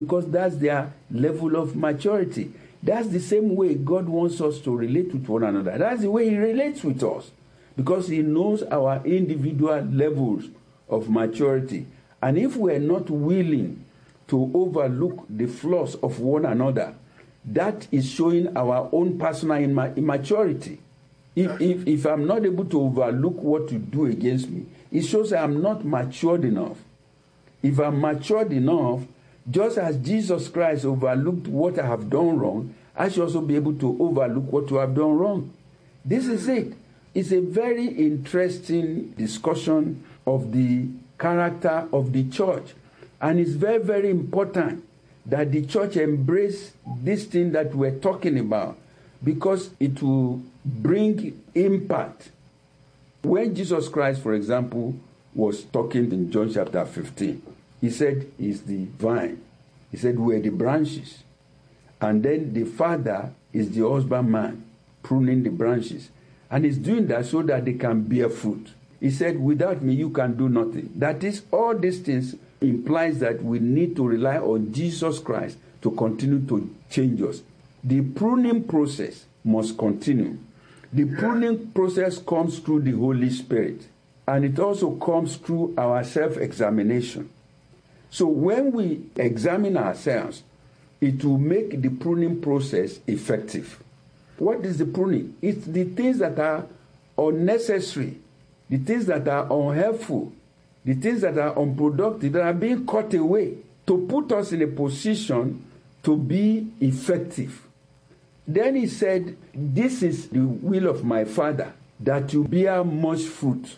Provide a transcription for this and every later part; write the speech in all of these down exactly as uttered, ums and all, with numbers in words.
because that's their level of maturity. That's the same way God wants us to relate with one another. That's the way he relates with us, because he knows our individual levels of maturity. And if we are not willing to overlook the flaws of one another, that is showing our own personal imma- immaturity. If, if, if I'm not able to overlook what you do against me, it shows I'm not matured enough. If I'm matured enough, just as Jesus Christ overlooked what I have done wrong, I should also be able to overlook what you have done wrong. This is it. It's a very interesting discussion of the character of the church. And it's very, very important that the church embrace this thing that we're talking about, because it will bring impact. When Jesus Christ, for example, was talking in John chapter fifteen, he said he's the vine. He said we're the branches. And then the Father is the husbandman pruning the branches. And he's doing that so that they can bear fruit. He said, without me, you can do nothing. That is, all these things implies that we need to rely on Jesus Christ to continue to change us. The pruning process must continue. The pruning process comes through the Holy Spirit. And it also comes through our self-examination. So when we examine ourselves, it will make the pruning process effective. What is the pruning? It's the things that are unnecessary, the things that are unhelpful, the things that are unproductive, that are being cut away to put us in a position to be effective. Then he said, this is the will of my Father, that you bear much fruit.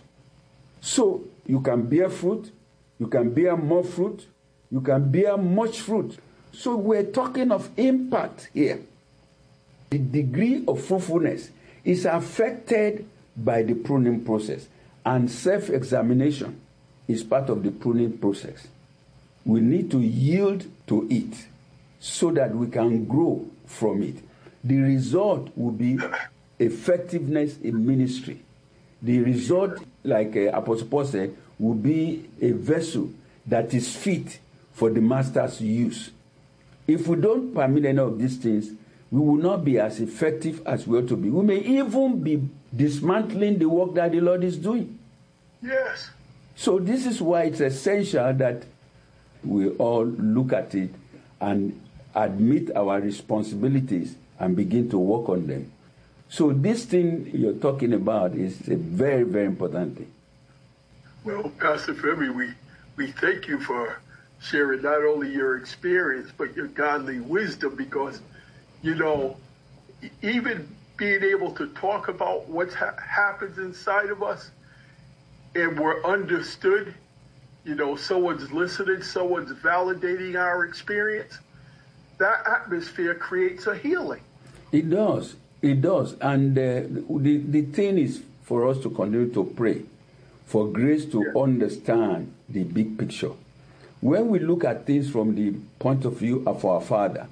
So you can bear fruit, you can bear more fruit, you can bear much fruit. So we're talking of impact here. The degree of fruitfulness is affected by the pruning process, and self-examination is part of the pruning process. We need to yield to it so that we can grow from it. The result will be effectiveness in ministry. The result, like uh, Apostle Paul said, will be a vessel that is fit for the master's use. If we don't permit any of these things, we will not be as effective as we ought to be. We may even be dismantling the work that the Lord is doing. Yes. So this is why it's essential that we all look at it and admit our responsibilities and begin to work on them. So this thing you're talking about is a very, very important thing. Well, Pastor Femi, we, we thank you for sharing not only your experience, but your godly wisdom, because, you know, even being able to talk about what ha- happens inside of us and we're understood, you know, someone's listening, someone's validating our experience, that atmosphere creates a healing. It does. It does. And uh, the, the thing is for us to continue to pray for grace to yeah. understand the big picture. When we look at things from the point of view of our Father,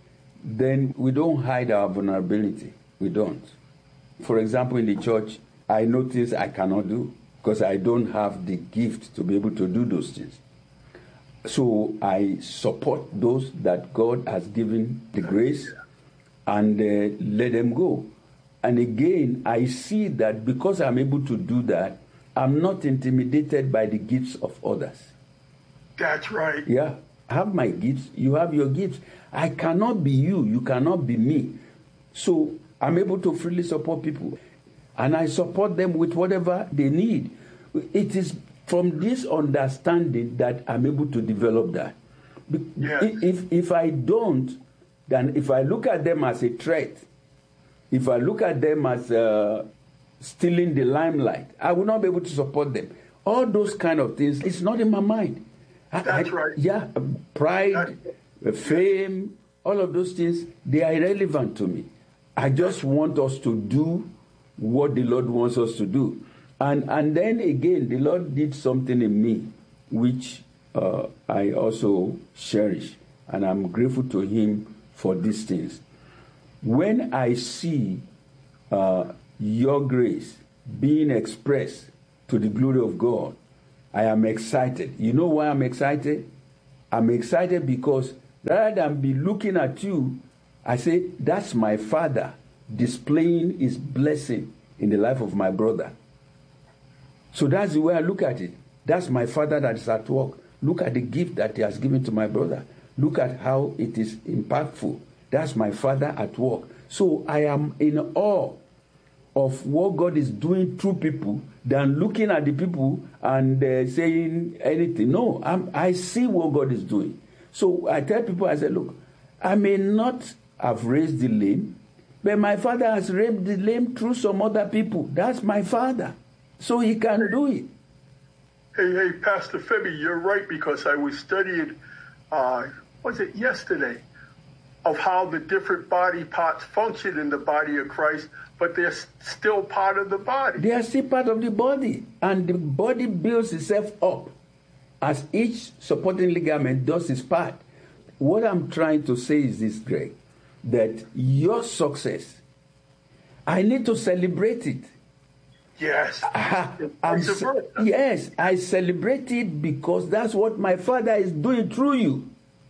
then we don't hide our vulnerability. We don't. For example, in the church, I know things I cannot do because I don't have the gift to be able to do those things. So I support those that God has given the grace and uh, let them go. And again, I see that because I'm able to do that, I'm not intimidated by the gifts of others. That's right. Yeah, I have my gifts, you have your gifts. I cannot be you, you cannot be me. So I'm able to freely support people. And I support them with whatever they need. It is from this understanding that I'm able to develop that. Yes. If, if I don't, then if I look at them as a threat, if I look at them as uh, stealing the limelight, I will not be able to support them. All those kind of things, it's not in my mind. That's I, right. Yeah, pride, that, fame, all of those things, they are irrelevant to me. I just want us to do what the Lord wants us to do. And and then again, the Lord did something in me, which uh, I also cherish. And I'm grateful to Him for these things. When I see uh, your grace being expressed to the glory of God, I am excited. You know why I'm excited? I'm excited because Rather than be looking at you, I say, that's my Father displaying his blessing in the life of my brother. So that's the way I look at it. That's my Father that is at work. Look at the gift that he has given to my brother. Look at how it is impactful. That's my Father at work. So I am in awe of what God is doing through people than looking at the people and uh, saying anything. No, I'm, I see what God is doing. So I tell people, I say, look, I may not have raised the lame, but my Father has raised the lame through some other people. That's my Father. So he can do it. Hey, hey, Pastor Femi, you're right, because I was studying, uh, was it yesterday, of how the different body parts function in the body of Christ, but they're still part of the body. They are still part of the body, and the body builds itself up as each supporting ligament does its part. What I'm trying to say is this, Greg, that your success, I need to celebrate it. Yes. I, I'm, yes, I celebrate it because that's what my Father is doing through you.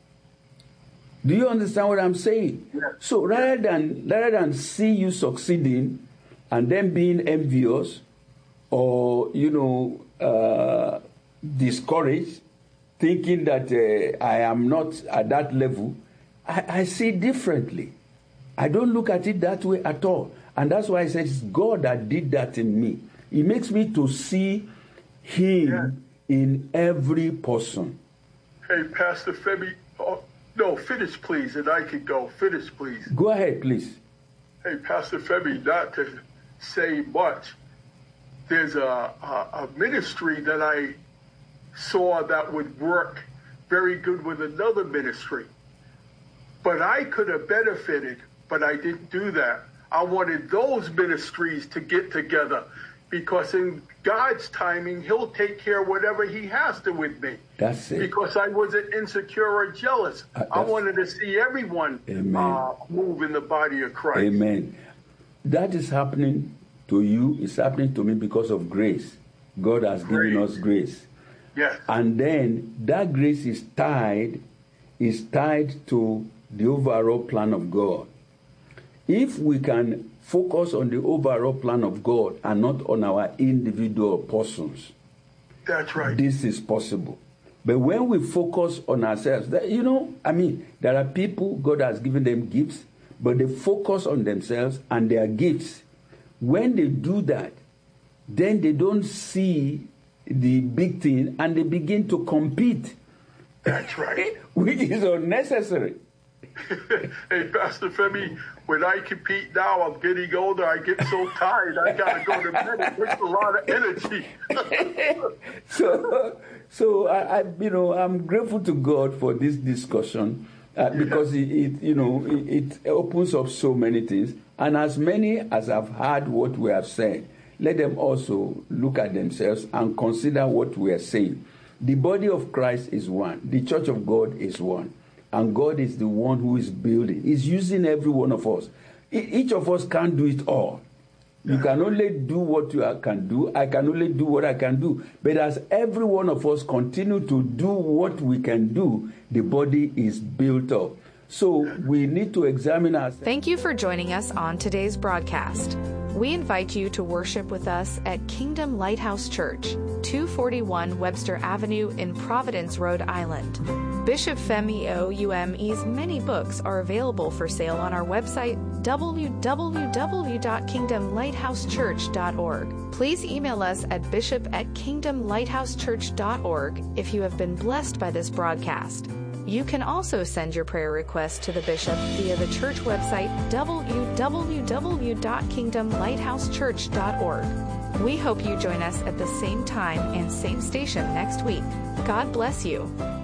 Do you understand what I'm saying? Yes. So rather than rather than see you succeeding and then being envious or, you know, uh, discouraged, thinking that uh, I am not at that level, I, I see differently. I don't look at it that way at all. And that's why I said it's God that did that in me. It makes me to see him yeah. in every person. Hey, Pastor Femi, oh, no, finish, please, and I can go. Finish, please. Go ahead, please. Hey, Pastor Femi, not to say much, there's a, a, a ministry that I saw that would work very good with another ministry. But I could have benefited, but I didn't do that. I wanted those ministries to get together because in God's timing, he'll take care of whatever he has to with me. That's it. Because I wasn't insecure or jealous. Uh, I wanted to see everyone uh, move in the body of Christ. Amen. That is happening to you. It's happening to me because of grace. God has grace. given us grace. Yes. And then that grace is tied, is tied to the overall plan of God. If we can focus on the overall plan of God and not on our individual persons, that's right. This is possible. But when we focus on ourselves, that, you know, I mean, there are people, God has given them gifts, but they focus on themselves and their gifts. When they do that, then they don't see the big thing and they begin to compete. That's right. Which is unnecessary. Hey, Pastor Femi, when I compete now, I'm getting older. I get so tired. I got to go to bed. It takes a lot of energy. so, so I, I, you know, I'm grateful to God for this discussion uh, because it, it, you know, it, it opens up so many things. And as many as have heard what we have said, let them also look at themselves and consider what we are saying. The body of Christ is one. The church of God is one. And God is the one who is building. He's using every one of us. Each of us can't do it all. You can only do what you can do. I can only do what I can do. But as every one of us continue to do what we can do, the body is built up. So we need to examine ourselves. Thank you for joining us on today's broadcast. We invite you to worship with us at Kingdom Lighthouse Church, two forty-one Webster Avenue in Providence, Rhode Island. Bishop Femi Owume's many books are available for sale on our website, w w w dot kingdom lighthouse church dot org. Please email us at bishop at kingdom lighthouse church dot org if you have been blessed by this broadcast. You can also send your prayer request to the bishop via the church website, w w w dot kingdom lighthouse church dot org. We hope you join us at the same time and same station next week. God bless you.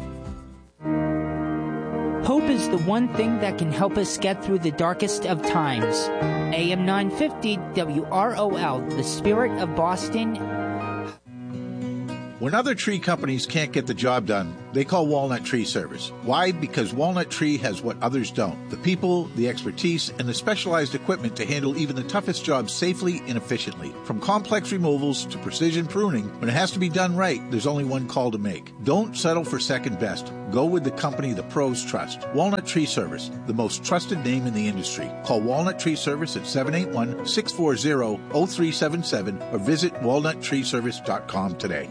Hope is the one thing that can help us get through the darkest of times. A M nine fifty W R O L, the Spirit of Boston. When other tree companies can't get the job done, they call Walnut Tree Service. Why? Because Walnut Tree has what others don't. The people, the expertise, and the specialized equipment to handle even the toughest jobs safely and efficiently. From complex removals to precision pruning, when it has to be done right, there's only one call to make. Don't settle for second best. Go with the company the pros trust. Walnut Tree Service, the most trusted name in the industry. Call Walnut Tree Service at seven eight one, six four zero, zero three seven seven or visit walnut tree service dot com today.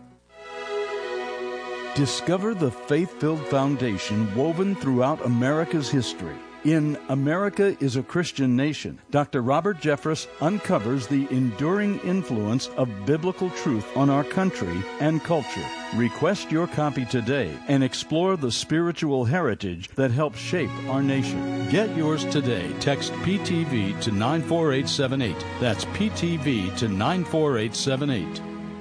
Discover the faith-filled foundation woven throughout America's history. In America is a Christian Nation, Doctor Robert Jeffress uncovers the enduring influence of biblical truth on our country and culture. Request your copy today and explore the spiritual heritage that helps shape our nation. Get yours today. Text P T V to nine four eight seven eight. That's P T V to nine four eight seven eight.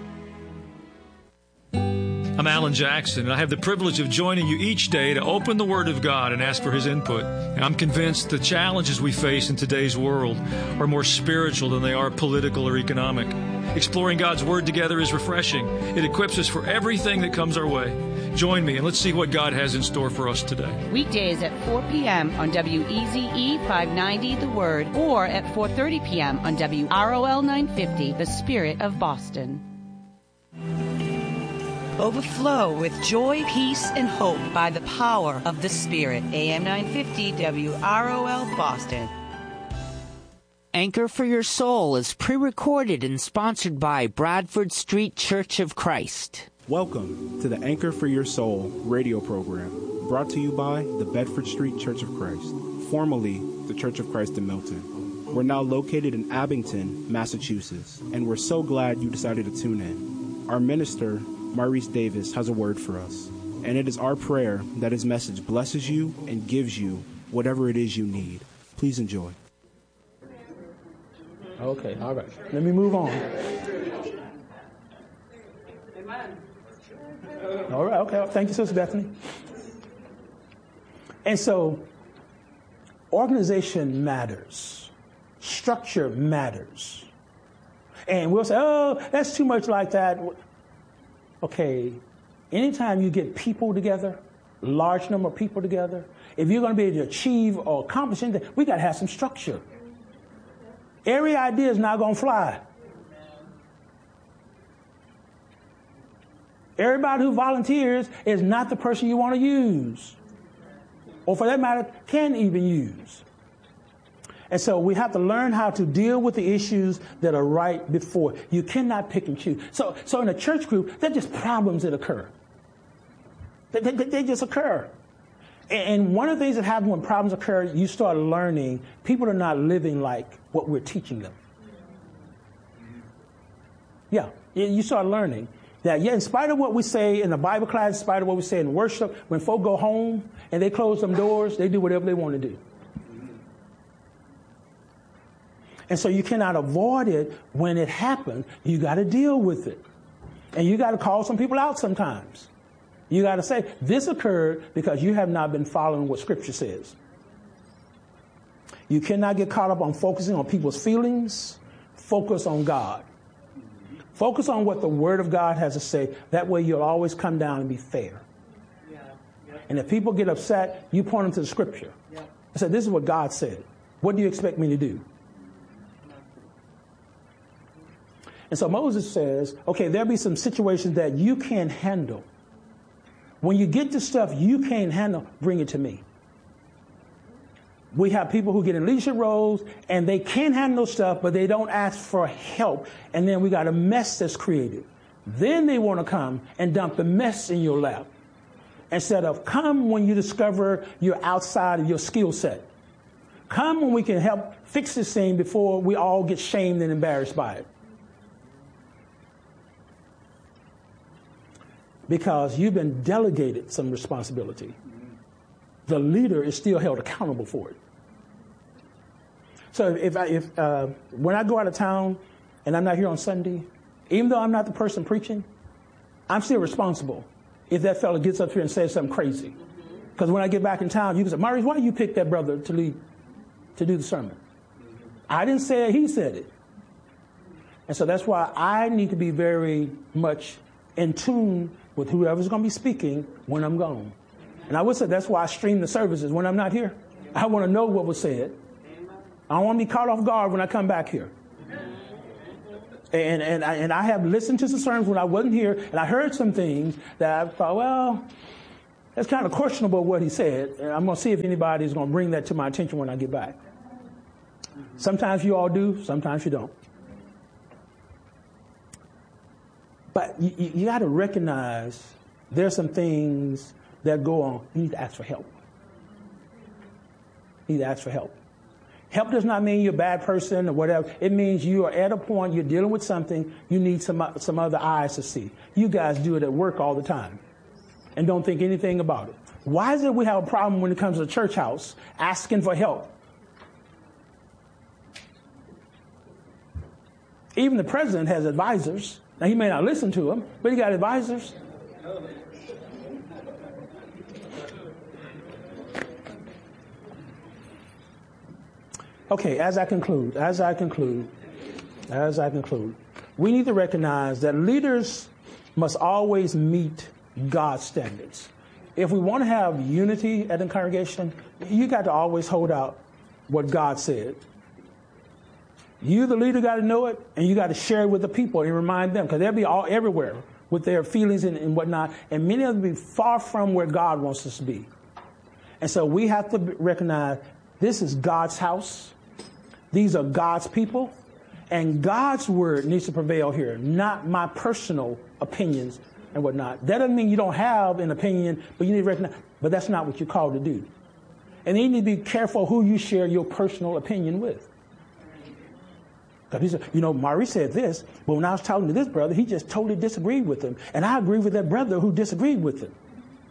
I'm Alan Jackson, and I have the privilege of joining you each day to open the Word of God and ask for His input. And I'm convinced the challenges we face in today's world are more spiritual than they are political or economic. Exploring God's Word together is refreshing. It equips us for everything that comes our way. Join me, and let's see what God has in store for us today. Weekdays at four p.m. on W E Z E five ninety The Word, or at four thirty p.m. on W R O L nine fifty The Spirit of Boston. Overflow with joy, peace, and hope by the power of the Spirit. A M nine fifty W R O L Boston. Anchor for Your Soul is pre-recorded and sponsored by Bradford Street Church of Christ. Welcome to the Anchor for Your Soul radio program, brought to you by the Bedford Street Church of Christ, formerly the Church of Christ in Milton. We're now located in Abington, Massachusetts, and we're so glad you decided to tune in. Our minister, Maurice Davis, has a word for us, and it is our prayer that his message blesses you and gives you whatever it is you need. Please enjoy. Okay, all right. Let me move on. All right, okay. Thank you, Sister Bethany. And so, organization matters. Structure matters. And we'll say, oh, that's too much like that. Okay, anytime you get people together, large number of people together, if you're going to be able to achieve or accomplish anything, we got to have some structure. Every idea is not going to fly. Everybody who volunteers is not the person you want to use, or for that matter, can even use. And so we have to learn how to deal with the issues that are right before. You cannot pick and choose. So, so in a church group, they're just problems that occur. They, they, they just occur. And one of the things that happens when problems occur, you start learning people are not living like what we're teaching them. Yeah, you start learning that, yeah, in spite of what we say in the Bible class, in spite of what we say in worship, when folk go home and they close them doors, they do whatever they want to do. And so you cannot avoid it when it happens. You got to deal with it. And you got to call some people out sometimes. You got to say, this occurred because you have not been following what Scripture says. You cannot get caught up on focusing on people's feelings. Focus on God. Focus on what the Word of God has to say. That way you'll always come down and be fair. Yeah. Yep. And if people get upset, you point them to the Scripture. Yep. I said, this is what God said. What do you expect me to do? And so Moses says, okay, there'll be some situations that you can't handle. When you get to stuff you can't handle, bring it to me. We have people who get in leadership roles and they can't handle stuff, but they don't ask for help. And then we got a mess that's created. Then they want to come and dump the mess in your lap. Instead of come when you discover you're outside of your skill set. Come when we can help fix this thing before we all get shamed and embarrassed by it. Because you've been delegated some responsibility. The leader is still held accountable for it. So if I, if uh, when I go out of town and I'm not here on Sunday, even though I'm not the person preaching, I'm still responsible if that fella gets up here and says something crazy. Because when I get back in town, you can say, Maurice, why you pick that brother to lead, to do the sermon? I didn't say it, he said it. And so that's why I need to be very much in tune with whoever's going to be speaking when I'm gone. And I would say that's why I stream the services when I'm not here. I want to know what was said. I don't want to be caught off guard when I come back here. And and I, and I have listened to some sermons when I wasn't here, and I heard some things that I thought, well, that's kind of questionable what he said. And I'm going to see if anybody is going to bring that to my attention when I get back. Sometimes you all do, sometimes you don't. But you, you, you got to recognize there's some things that go on. You need to ask for help. You need to ask for help. Help does not mean you're a bad person or whatever. It means you are at a point, you're dealing with something, you need some, some other eyes to see. You guys do it at work all the time and don't think anything about it. Why is it we have a problem when it comes to the church house asking for help? Even the president has advisors. Now, he may not listen to them, but he got advisors. Okay, as I conclude, as I conclude, as I conclude, we need to recognize that leaders must always meet God's standards. If we want to have unity at the congregation, you got to always hold out what God said. You, the leader, got to know it, and you got to share it with the people and remind them, because they'll be all everywhere with their feelings and, and whatnot, and many of them will be far from where God wants us to be. And so we have to recognize this is God's house. These are God's people, and God's word needs to prevail here, not my personal opinions and whatnot. That doesn't mean you don't have an opinion, but you need to recognize, but that's not what you're called to do. And you need to be careful who you share your personal opinion with. Because he said, you know, Maurice said this, but when I was talking to this brother, he just totally disagreed with him. And I agree with that brother who disagreed with him.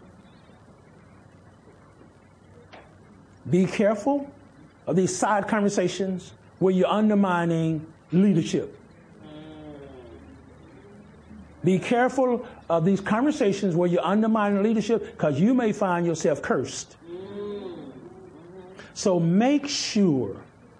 Be careful of these side conversations where you're undermining leadership. Be careful of these conversations where you're undermining leadership, because you may find yourself cursed. So make sure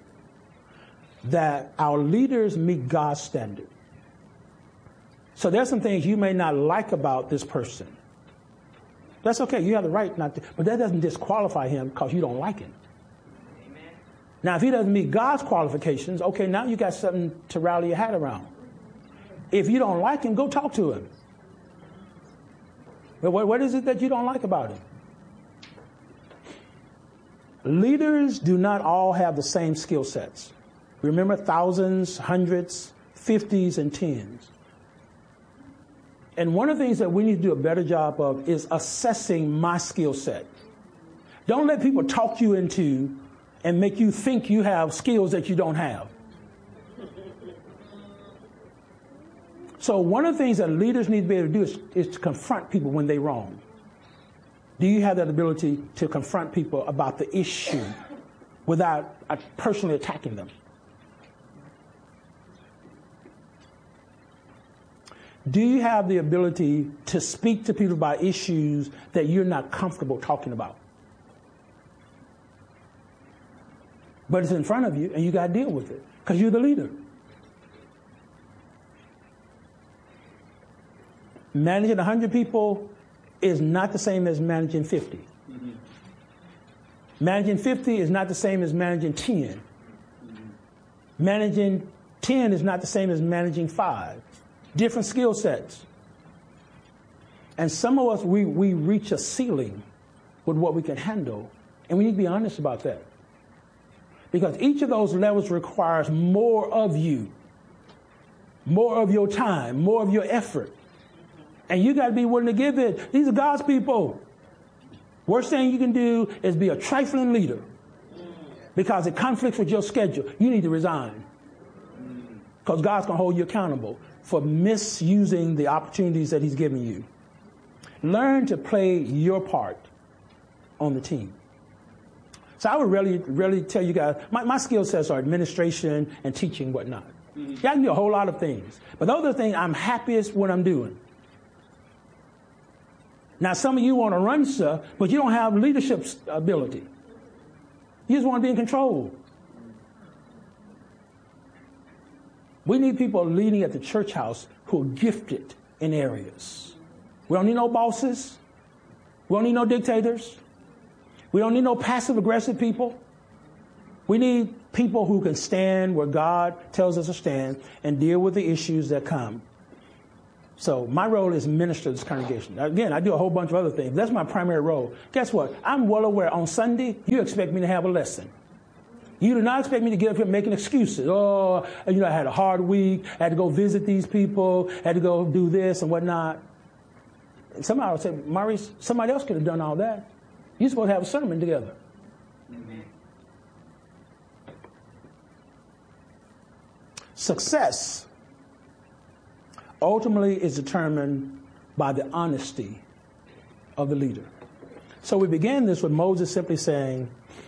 that our leaders meet God's standard. So there's some things you may not like about this person. That's okay. You have the right not to, but that doesn't disqualify him because you don't like him. Amen. Now, if he doesn't meet God's qualifications, okay, now you got something to rally your hat around. If you don't like him, go talk to him. But what, what is it that you don't like about him? Leaders do not all have the same skill sets. Remember, thousands, hundreds, fifties, and tens. And one of the things that we need to do a better job of is assessing my skill set. Don't let people talk you into and make you think you have skills that you don't have. So one of the things that leaders need to be able to do is, is to confront people when they're wrong. Do you have that ability to confront people about the issue without uh, personally attacking them? Do you have the ability to speak to people about issues that you're not comfortable talking about? But it's in front of you, and you got to deal with it because you're the leader. Managing one hundred people is not the same as managing fifty. Mm-hmm. Managing fifty is not the same as managing ten. Mm-hmm. Managing ten is not the same as managing five. Different skill sets. And some of us, we, we reach a ceiling with what we can handle. And we need to be honest about that. Because each of those levels requires more of you. More of your time. More of your effort. And you got to be willing to give it. These are God's people. Worst thing you can do is be a trifling leader. Because it conflicts with your schedule. You need to resign. Because God's going to hold you accountable for misusing the opportunities that he's given you. Learn to play your part on the team. So I would really, really tell you guys, my, my skill sets are administration and teaching, whatnot. Mm-hmm. Yeah, I can do a whole lot of things. But those are the things I'm happiest when I'm doing. Now, some of you want to run stuff, but you don't have leadership ability. You just want to be in control. We need people leading at the church house who are gifted in areas. We don't need no bosses. We don't need no dictators. We don't need no passive-aggressive people. We need people who can stand where God tells us to stand and deal with the issues that come. So my role is minister to this congregation. Again, I do a whole bunch of other things. That's my primary role. Guess what? I'm well aware on Sunday, you expect me to have a lesson. You do not expect me to get up here making excuses. Oh, you know, I had a hard week. I had to go visit these people. I had to go do this and whatnot. And somebody will say, Maurice, somebody else could have done all that. You're supposed to have a sermon together. Mm-hmm. Success ultimately is determined by the honesty of the leader. So we began this with Moses simply saying,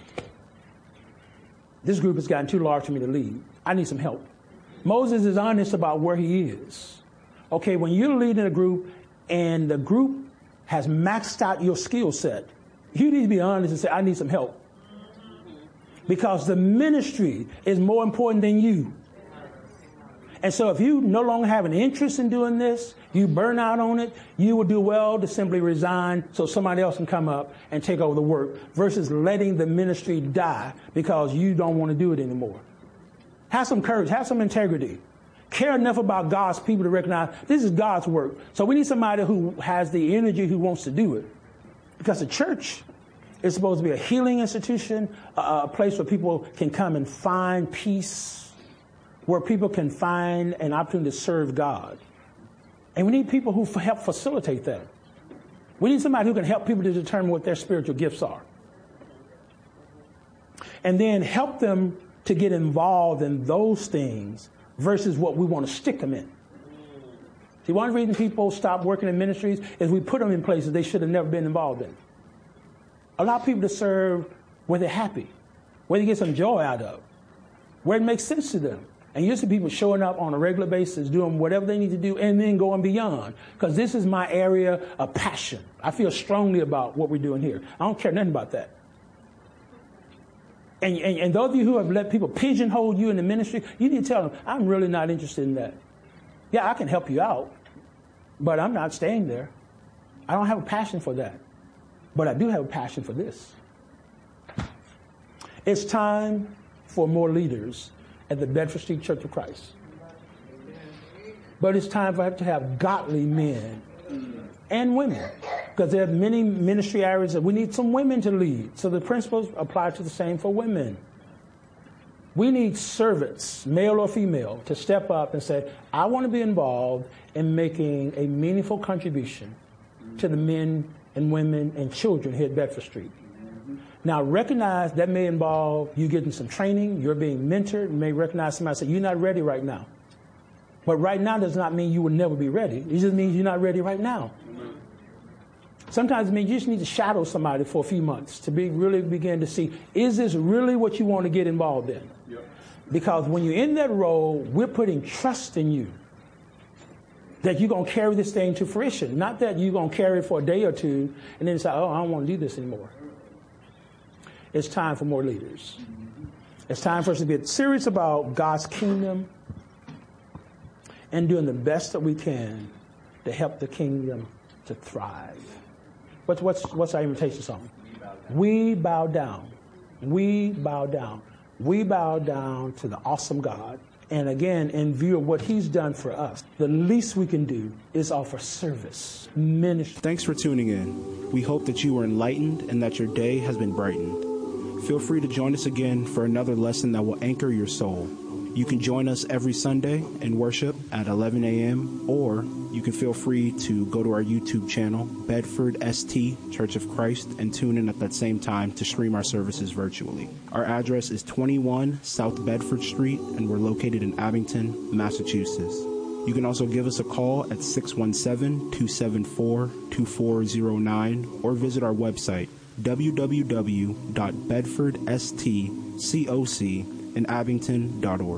this group has gotten too large for me to lead. I need some help. Moses is honest about where he is. Okay, when you're leading a group and the group has maxed out your skill set, you need to be honest and say, I need some help. Because the ministry is more important than you. And so if you no longer have an interest in doing this, you burn out on it, you would do well to simply resign so somebody else can come up and take over the work versus letting the ministry die because you don't want to do it anymore. Have some courage, have some integrity. Care enough about God's people to recognize this is God's work. So we need somebody who has the energy, who wants to do it. Because the church is supposed to be a healing institution, a, a place where people can come and find peace, where people can find an opportunity to serve God. And we need people who f- help facilitate that. We need somebody who can help people to determine what their spiritual gifts are. And then help them to get involved in those things versus what we want to stick them in. See, one reason people stop working in ministries is we put them in places they should have never been involved in. Allow people to serve where they're happy, where they get some joy out of, where it makes sense to them. And you see people showing up on a regular basis, doing whatever they need to do, and then going beyond. Because this is my area of passion. I feel strongly about what we're doing here. I don't care nothing about that. And, and, and those of you who have let people pigeonhole you in the ministry, you need to tell them, I'm really not interested in that. Yeah, I can help you out, but I'm not staying there. I don't have a passion for that. But I do have a passion for this. It's time for more leaders at the Bedford Street Church of Christ. But it's time for us to have godly men and women, because there are many ministry areas that we need some women to lead. So the principles apply to the same for women. We need servants, male or female, to step up and say, I want to be involved in making a meaningful contribution to the men and women and children here at Bedford Street. Now, recognize that may involve you getting some training, you're being mentored. You may recognize somebody say, you're not ready right now. But right now does not mean you will never be ready. It just means you're not ready right now. Sometimes it means you just need to shadow somebody for a few months to be really begin to see, is this really what you want to get involved in? Yep. Because when you're in that role, we're putting trust in you that you're going to carry this thing to fruition. Not that you're going to carry it for a day or two and then say, oh, I don't want to do this anymore. It's time for more leaders. It's time for us to get serious about God's kingdom and doing the best that we can to help the kingdom to thrive. What's, what's, what's our invitation song? We bow down. We bow down. We bow down to the awesome God. And again, in view of what he's done for us, the least we can do is offer service, ministry. Thanks for tuning in. We hope that you were enlightened and that your day has been brightened. Feel free to join us again for another lesson that will anchor your soul. You can join us every Sunday in worship at eleven a.m. or you can feel free to go to our YouTube channel, Bedford S T Church of Christ, and tune in at that same time to stream our services virtually. Our address is twenty-one South Bedford Street, and we're located in Abington, Massachusetts. You can also give us a call at six one seven, two seven four, two four zero nine or visit our website, w w w dot bedford s t coc in abington dot org.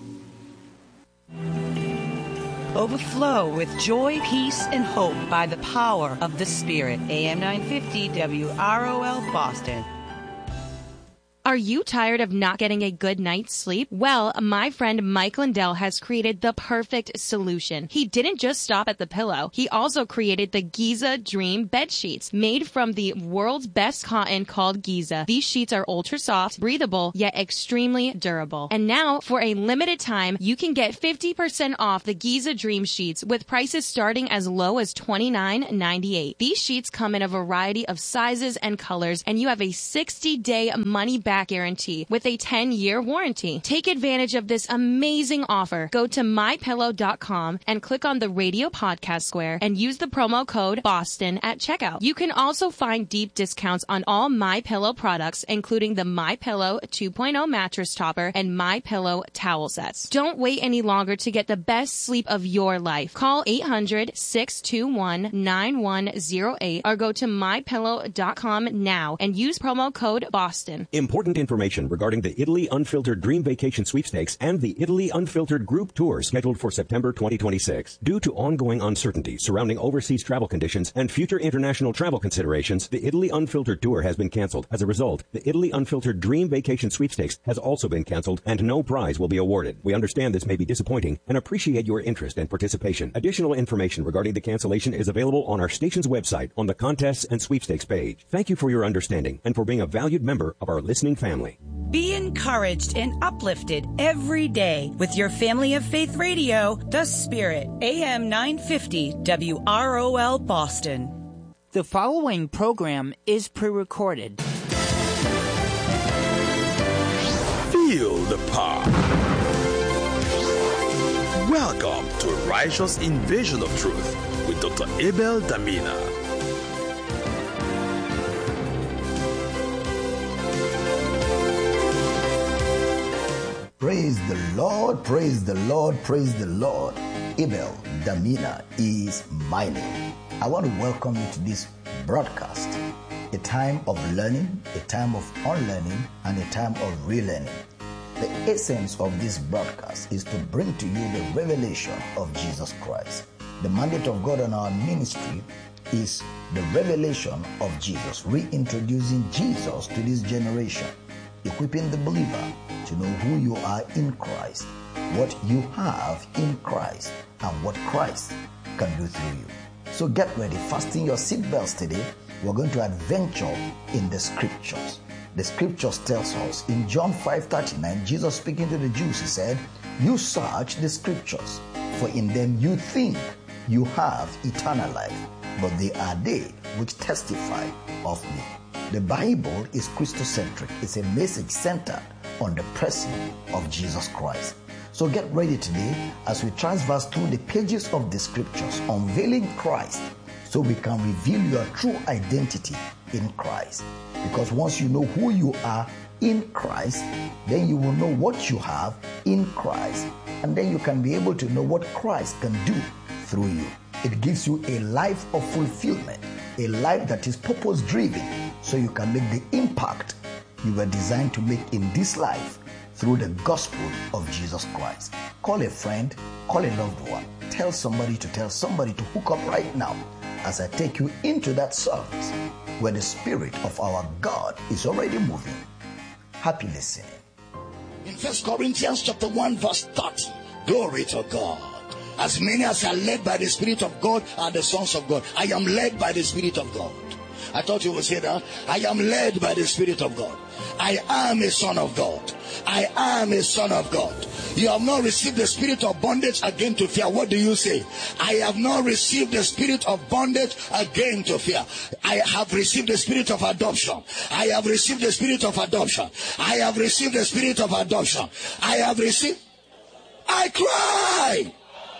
Overflow with joy, peace, and hope by the power of the Spirit. A M nine fifty W R O L Boston. Are you tired of not getting a good night's sleep? Well, my friend Mike Lindell has created the perfect solution. He didn't just stop at the pillow. He also created the Giza Dream bed sheets, made from the world's best cotton called Giza. These sheets are ultra soft, breathable, yet extremely durable. And now, for a limited time, you can get fifty percent off the Giza Dream sheets with prices starting as low as twenty-nine ninety-eight. These sheets come in a variety of sizes and colors, and you have a sixty day money back guarantee with a ten year warranty. Take advantage of this amazing offer. Go to my pillow dot com and click on the radio podcast square and use the promo code Boston at checkout. You can also find deep discounts on all MyPillow products, including the MyPillow two point oh mattress topper and MyPillow towel sets. Don't wait any longer to get the best sleep of your life. Call eight hundred, six two one, nine one zero eight or go to my pillow dot com now and use promo code Boston. Important information regarding the Italy Unfiltered Dream Vacation Sweepstakes and the Italy Unfiltered Group Tour scheduled for September twenty twenty-six. Due to ongoing uncertainty surrounding overseas travel conditions and future international travel considerations, the Italy Unfiltered Tour has been canceled. As a result, the Italy Unfiltered Dream Vacation Sweepstakes has also been canceled and no prize will be awarded. We understand this may be disappointing and appreciate your interest and participation. Additional information regarding the cancellation is available on our station's website on the Contests and Sweepstakes page. Thank you for your understanding and for being a valued member of our listening family. Be encouraged and uplifted every day with your Family of Faith Radio, The Spirit, A M nine fifty W R O L Boston. The following program is pre-recorded. Feel the power. Welcome to Righteous Invasion of Truth with Doctor Abel Damina. Praise the Lord, praise the Lord, praise the Lord. Abel Damina is my name. I want to welcome you to this broadcast, a time of learning, a time of unlearning, and a time of relearning. The essence of this broadcast is to bring to you the revelation of Jesus Christ. The mandate of God on our ministry is the revelation of Jesus, reintroducing Jesus to this generation, equipping the believer to know who you are in Christ, what you have in Christ, and what Christ can do through you. So get ready, fasten your seatbelts today. We're going to adventure in the scriptures. The scriptures tells us in John five thirty-nine, Jesus speaking to the Jews, he said, "You search the scriptures, for in them you think you have eternal life, but they are they which testify of me." The Bible is Christocentric. It's a message centered on the person of Jesus Christ. So get ready today as we transverse through the pages of the scriptures, unveiling Christ so we can reveal your true identity in Christ. Because once you know who you are in Christ, then you will know what you have in Christ, and then you can be able to know what Christ can do through you. It gives you a life of fulfillment, a life that is purpose-driven, so you can make the impact you were designed to make in this life through the gospel of Jesus Christ. Call a friend, call a loved one, tell somebody to tell somebody to hook up right now as I take you into that service where the Spirit of our God is already moving. Happy listening. In First Corinthians chapter one verse thirty, glory to God. As many as are led by the Spirit of God are the sons of God. I am led by the Spirit of God. I thought you would say that. I am led by the Spirit of God. I am a son of God. I am a son of God. You have not received the spirit of bondage again to fear. What do you say? I have not received the spirit of bondage again to fear. I have received the spirit of adoption. I have received the spirit of adoption. I have received the spirit of adoption. I have received. I cry.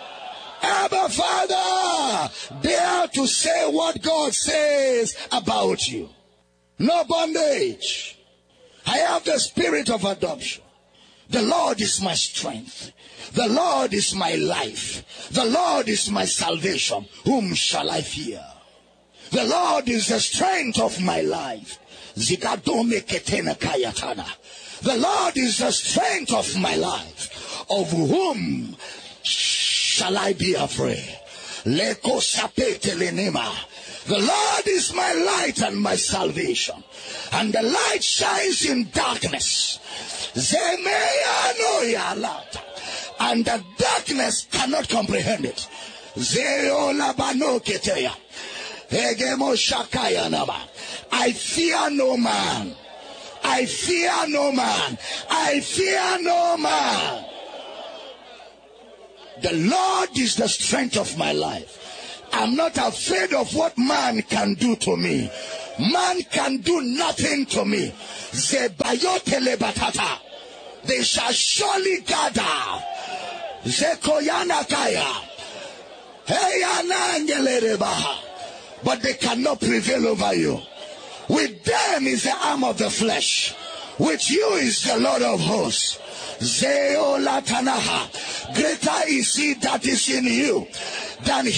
Abba, Father, dare to say what God says about you. No bondage. I have the spirit of adoption. The Lord is my strength. The Lord is my life. The Lord is my salvation. Whom shall I fear? The Lord is the strength of my life. Zigadome ketena kayatana. The Lord is the strength of my life. Of whom shall I be afraid? Leko sapete lenema. The Lord is my light and my salvation, and the light shines in darkness. And the darkness cannot comprehend it. I fear no man. I fear no man. I fear no man. The Lord is the strength of my life. I'm not afraid of what man can do to me. Man can do nothing to me. They shall surely gather. But they cannot prevail over you. With them is the arm of the flesh. With you is the Lord of hosts. Greater is he that is in you than